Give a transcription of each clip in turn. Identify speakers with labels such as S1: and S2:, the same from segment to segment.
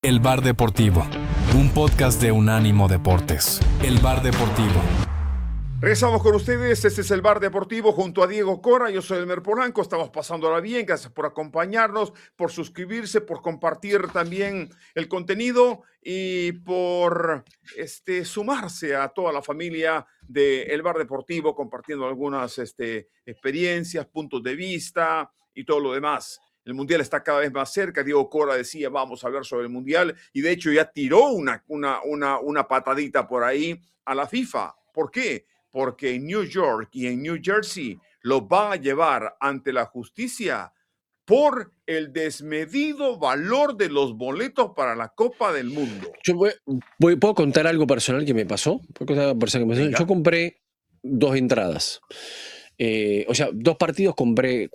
S1: El Bar Deportivo, un podcast de Unánimo Deportes. El Bar Deportivo.
S2: Regresamos con ustedes, este es el Bar Deportivo junto a Diego Cora, yo soy Elmer Polanco, estamos pasándola bien, gracias por acompañarnos, por suscribirse, por compartir también el contenido y por sumarse a toda la familia de El Bar Deportivo, compartiendo algunas experiencias, puntos de vista y todo lo demás. El Mundial está cada vez más cerca. Diego Cora decía, vamos a hablar sobre el Mundial, y de hecho ya tiró una patadita por ahí a la FIFA. ¿Por qué? Porque en New York y en New Jersey lo va a llevar ante la justicia por el desmedido valor de los boletos para la Copa del Mundo.
S3: ¿Puedo contar algo personal que me pasó? Yo compré 2 entradas. O sea, 2 partidos compré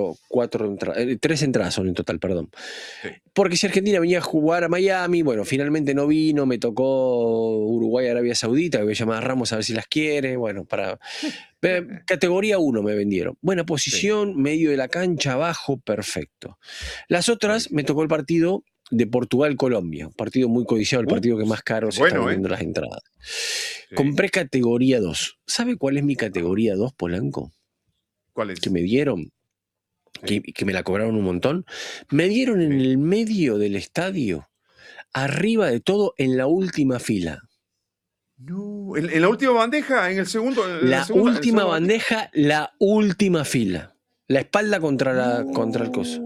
S3: 3 entradas son en total, perdón.
S2: Sí.
S3: Porque si Argentina venía a jugar a Miami, bueno, finalmente no vino, me tocó Uruguay, Arabia Saudita, que voy a llamar a Ramos a ver si las quiere, bueno, para categoría 1 me vendieron. Buena posición, sí. Medio de la cancha, abajo, perfecto. Las otras me tocó el partido de Portugal-Colombia, un partido muy codiciado, el partido que más caro se está vendiendo las entradas. Sí. Compré categoría 2. ¿Sabe cuál es mi categoría 2, Polanco?
S2: ¿Cuál es?
S3: Que me dieron, que me la cobraron un montón. Me dieron en el medio del estadio, arriba de todo, en la última fila.
S2: No, en la última bandeja, en el segundo.
S3: La última bandeja, la última fila. La espalda contra el coso.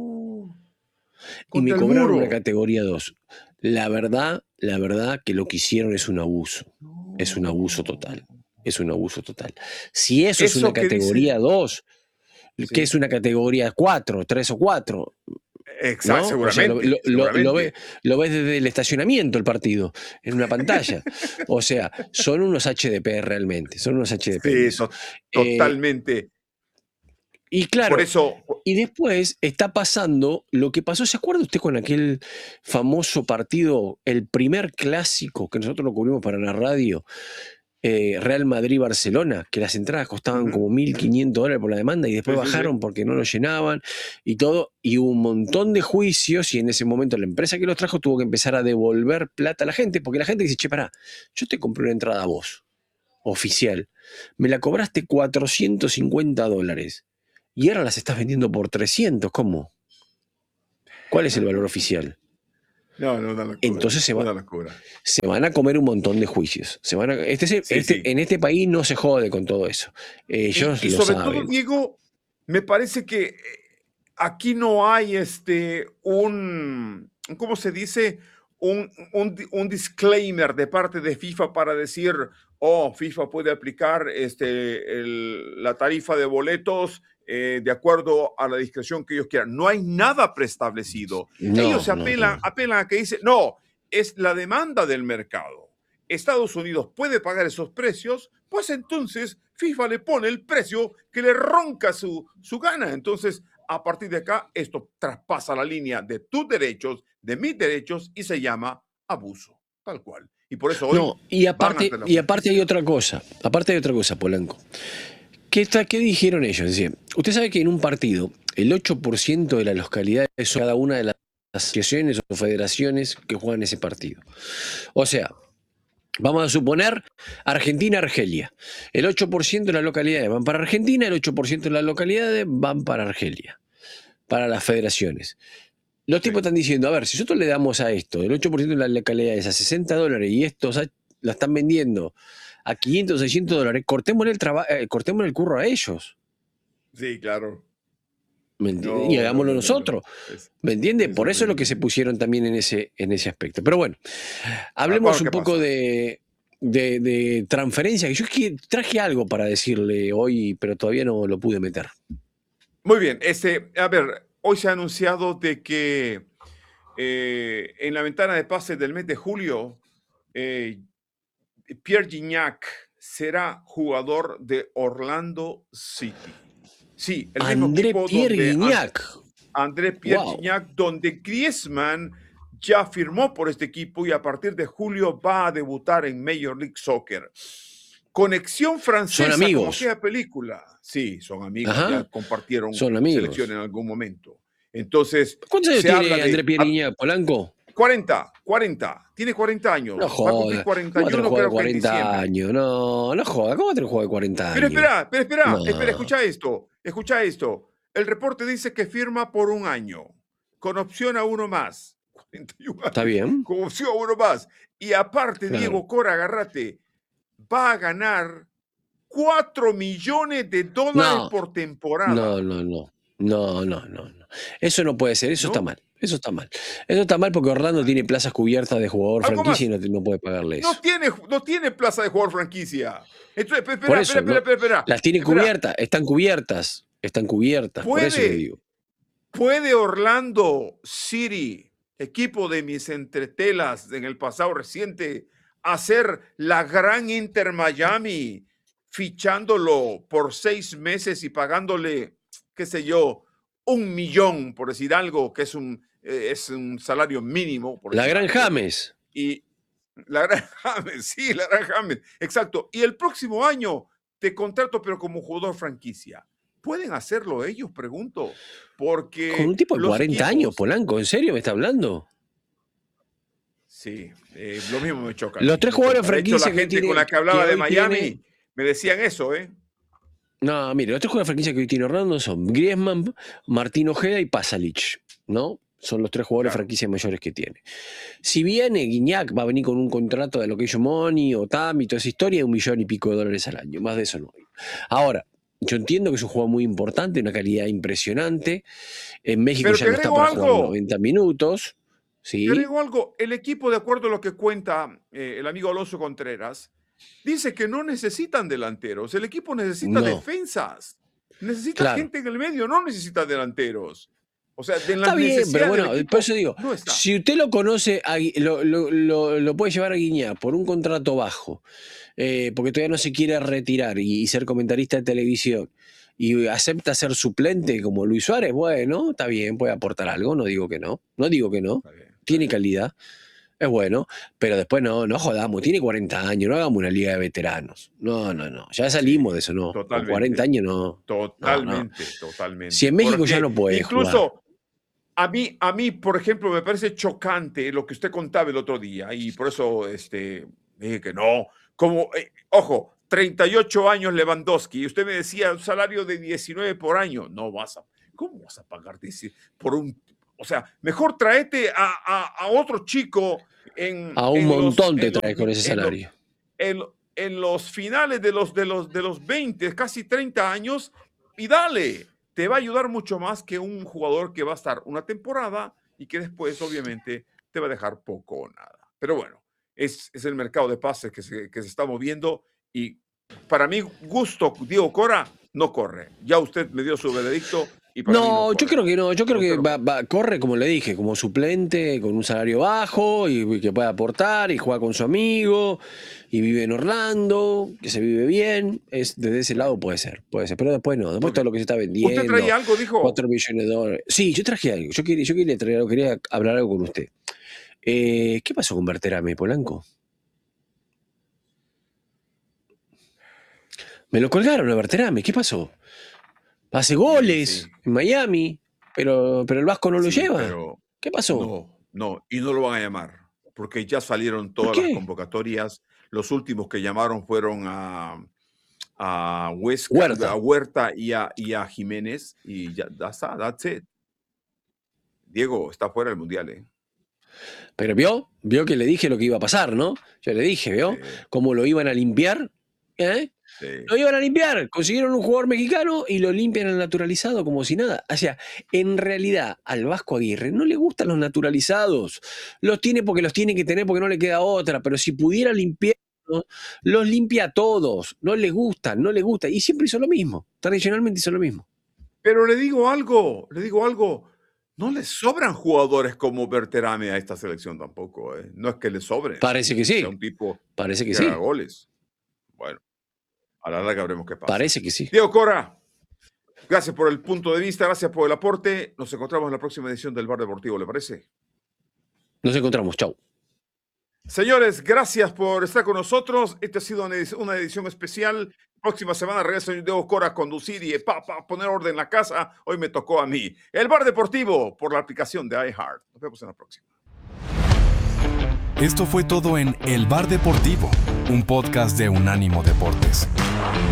S3: Y me cobraron una categoría 2. La verdad que lo que hicieron es un abuso. Es un abuso total. Es un abuso total. Si eso es una categoría 2, ¿qué es una categoría 4, 3 o 4?
S2: Exacto, ¿no? Seguramente,
S3: o sea, lo ves desde el estacionamiento el partido, en una pantalla. O sea, son unos HDP realmente. Son unos HDP.
S2: Sí, totalmente.
S3: Y claro,
S2: por eso,
S3: y después está pasando lo que pasó. ¿Se acuerda usted con aquel famoso partido, el primer clásico que nosotros lo cubrimos para la radio? Real Madrid-Barcelona, que las entradas costaban como $1.500 por la demanda y después bajaron porque no lo llenaban y todo, y hubo un montón de juicios, y en ese momento la empresa que los trajo tuvo que empezar a devolver plata a la gente, porque la gente dice, che, pará, yo te compré una entrada a vos, oficial, me la cobraste $450 y ahora las estás vendiendo por 300, ¿cómo? ¿Cuál es el valor oficial?
S2: No, una locura.
S3: Entonces se van a comer un montón de juicios. En este país no se jode con todo eso. Ellos
S2: y
S3: lo
S2: sobre
S3: saben.
S2: todo, Diego, me parece que aquí no hay ¿cómo se dice? Un disclaimer de parte de FIFA para decir, FIFA puede aplicar la tarifa de boletos de acuerdo a la discreción que ellos quieran. No hay nada preestablecido. Ellos apelan a que dicen, no, es la demanda del mercado. Estados Unidos puede pagar esos precios, pues entonces FIFA le pone el precio que le ronca su gana. Entonces, a partir de acá, esto traspasa la línea de tus derechos, de mis derechos, y se llama abuso, tal cual. Y por eso hoy...
S3: y aparte hay otra cosa. Aparte hay otra cosa, Polanco. ¿Qué dijeron ellos? Decían, usted sabe que en un partido, el 8% de las localidades son cada una de las asociaciones o federaciones que juegan ese partido. O sea, vamos a suponer Argentina-Argelia. El 8% de las localidades van para Argentina, el 8% de las localidades van para Argelia, para las federaciones. Los tipos están diciendo, a ver, si nosotros le damos a esto, el 8% de las localidades a $60 y estos la están vendiendo a $500, $600, cortémosle el curro a ellos.
S2: Sí, claro.
S3: ¿Me entiende? Y hagámoslo nosotros. ¿Me entiende? Por eso es lo que se pusieron también en ese aspecto. Pero bueno, hablemos un poco de transferencia, que yo traje algo para decirle hoy, pero todavía no lo pude meter.
S2: Muy bien. A ver, hoy se ha anunciado de que en la ventana de pases del mes de julio, Pierre Gignac será jugador de Orlando City. Sí, el mismo equipo André Pierre Gignac, donde Griezmann ya firmó por este equipo y a partir de julio va a debutar en Major League Soccer. Conexión francesa.
S3: ¿Son amigos?
S2: Como aquella película. Sí, son amigos.
S3: Ajá.
S2: Ya compartieron
S3: selección
S2: en algún momento. Entonces,
S3: ¿cuántos años tiene André Pierre Gignac, Polanco?
S2: 40. Tiene 40 años.
S3: No
S2: Va a cumplir
S3: joda.
S2: 40
S3: ¿Cómo
S2: años,
S3: tener un
S2: no
S3: jugador de
S2: creo que en
S3: 40
S2: diciembre.
S3: años? No, no joda. ¿Cómo tener un jugador de 40
S2: Pero
S3: años?
S2: espera,
S3: No.
S2: escucha esto. El reporte dice que firma por un año, con opción a uno más. 41
S3: ¿Está
S2: años,
S3: bien?
S2: con opción a uno más. Y aparte,
S3: Claro.
S2: Diego Cora, agárrate, va a ganar $4 millones
S3: No,
S2: por temporada,
S3: no. Eso no puede ser, eso está
S2: ¿no?
S3: mal. Eso está mal. Eso está mal porque Orlando tiene plazas cubiertas de jugador
S2: Algo
S3: franquicia y
S2: más,
S3: no puede pagarle eso.
S2: no tiene plaza de jugador franquicia. Entonces,
S3: Por
S2: espera,
S3: eso, no, las tiene
S2: espera.
S3: cubiertas, están cubiertas, por eso le digo.
S2: ¿Puede Orlando City, equipo de mis entretelas en el pasado reciente, hacer la gran Inter Miami, fichándolo por 6 meses y pagándole, qué sé yo, 1 millón, por decir algo, que es un salario mínimo, por
S3: La
S2: decir
S3: Gran
S2: algo?
S3: James.
S2: Y la gran James, sí, la gran James, exacto. Y el próximo año te contrato, pero como jugador franquicia. ¿Pueden hacerlo ellos? Pregunto.
S3: Con un
S2: Porque
S3: tipo de
S2: los
S3: 40 años,
S2: equipos,
S3: Polanco, ¿en serio me está hablando?
S2: sí, lo mismo me choca a
S3: Los
S2: mí,
S3: tres
S2: me
S3: jugadores
S2: choca. De hecho, la
S3: franquicia
S2: gente con la que hablaba de
S3: hoy tiene.
S2: Miami me decían eso, ¿eh?
S3: No, mire, los tres jugadores franquicia que hoy tiene Orlando son Griezmann, Martín Ojeda y Pasalic, ¿no? Son los tres jugadores
S2: Claro.
S3: franquicia mayores que tiene. Si viene Guiñac, va a venir con un contrato de Location Money o TAM y toda esa historia, $1 millón y pico al año. Más de eso no hay. Ahora, yo entiendo que es un jugador muy importante, una calidad impresionante. En México
S2: Pero
S3: ya
S2: te
S3: no está
S2: agrego
S3: para jugar
S2: algo.
S3: 90 minutos.
S2: Te
S3: ¿Sí?
S2: agrego algo. El equipo, de acuerdo a lo que cuenta el amigo Alonso Contreras, dice que no necesitan delanteros. El equipo necesita
S3: No.
S2: defensas. Necesita
S3: Claro.
S2: gente en el medio, no necesita delanteros. O sea, de las
S3: Está bien, pero
S2: necesidades del
S3: bueno,
S2: equipo
S3: por eso digo,
S2: no está.
S3: si usted lo conoce, lo puede llevar a Guiñac por un contrato bajo, porque todavía no se quiere retirar y ser comentarista de televisión, y acepta ser suplente como Luis Suárez, bueno, está bien, puede aportar algo, no digo que no,
S2: Está bien, está
S3: tiene
S2: bien.
S3: calidad, es bueno, pero después no jodamos, tiene 40 años, no hagamos una liga de veteranos, no, ya salimos
S2: Sí,
S3: de eso, no, con 40
S2: totalmente.
S3: años no. Si
S2: Totalmente.
S3: en México ya
S2: Porque
S3: no puede jugar.
S2: incluso a mí, por ejemplo, me parece chocante lo que usted contaba el otro día y por eso dije que no. Como, ojo, 38 años Lewandowski y usted me decía un salario de 19 por año. ¿Cómo vas a pagar por un? O sea, mejor tráete a otro chico
S3: A un montón te traes con ese salario.
S2: en los finales de los 20, casi 30 años y dale. Te va a ayudar mucho más que un jugador que va a estar una temporada y que después, obviamente, te va a dejar poco o nada. Pero bueno, es el mercado de pases que se está moviendo y para mi gusto, Diego Cora no corre. Ya usted me dio su veredicto y para mí no
S3: No,
S2: corre.
S3: yo creo que no. Yo creo que
S2: Usted lo
S3: corre, como le dije, como suplente, con un salario bajo y que puede aportar y juega con su amigo y vive en Orlando, que se vive bien. Desde ese lado puede ser. Pero después no. Después
S2: Muy
S3: todo
S2: bien.
S3: lo que se está
S2: ¿Usted
S3: vendiendo,
S2: traía algo, dijo?
S3: 4 millones de dólares. Sí, yo traje algo. Yo quería traer algo, quería hablar algo con usted. ¿Qué pasó con Berterame, Polanco? Me lo colgaron a Berterame, ¿qué pasó? Hace goles
S2: Sí.
S3: en Miami, pero el Vasco no lo
S2: Sí,
S3: lleva.
S2: pero
S3: ¿Qué pasó?
S2: no, y no lo van a llamar, porque ya salieron
S3: ¿Por
S2: todas las
S3: qué?
S2: convocatorias. Los últimos que llamaron fueron a
S3: Huerta.
S2: Huerta y a Jiménez, y ya está, that's it. Diego está fuera del Mundial, ¿eh?
S3: Pero vio que le dije lo que iba a pasar, ¿no? Yo le dije, ¿vio?
S2: Sí,
S3: Cómo lo iban a limpiar. ¿Eh?
S2: sí.
S3: Lo iban a limpiar. Consiguieron un jugador mexicano y lo limpian al naturalizado como si nada. O sea, en realidad al Vasco Aguirre no le gustan los naturalizados. Los tiene porque los tiene que tener porque no le queda otra. Pero si pudiera limpiar, los limpia a todos. No les gusta. Y siempre hizo lo mismo. Tradicionalmente hizo lo mismo.
S2: Pero le digo algo. No le sobran jugadores como Berterame a esta selección tampoco, ¿eh? No es que le sobren.
S3: Parece que sí.
S2: Sea un tipo
S3: Parece que
S2: que
S3: sí.
S2: haga goles. Bueno, a la larga veremos qué pasa.
S3: Parece que sí.
S2: Diego Cora, gracias por el punto de vista, gracias por el aporte. Nos encontramos en la próxima edición del Bar Deportivo, ¿le parece?
S3: Nos encontramos. Chau.
S2: Señores, gracias por estar con nosotros. Esta ha sido una edición especial. Próxima semana regresa Diego Cora a conducir y poner orden en la casa. Hoy me tocó a mí. El Bar Deportivo por la aplicación de iHeart. Nos vemos en la próxima.
S1: Esto fue todo en El Bar Deportivo, un podcast de Unánimo Deportes.